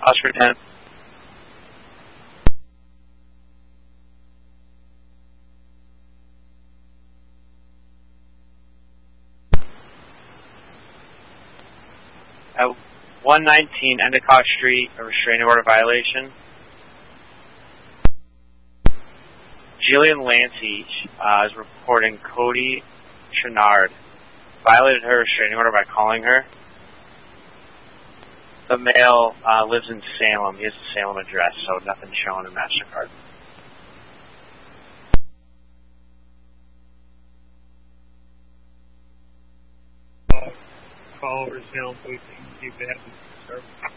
Oscar 10. At 119 Endicott Street, a restraining order violation. Jillian Lancey is reporting Cody Chenard violated her restraining order by calling her. The male lives in Salem. He has a Salem address, so nothing showing in MasterCard. Call over to Salem Police and see if they have the service.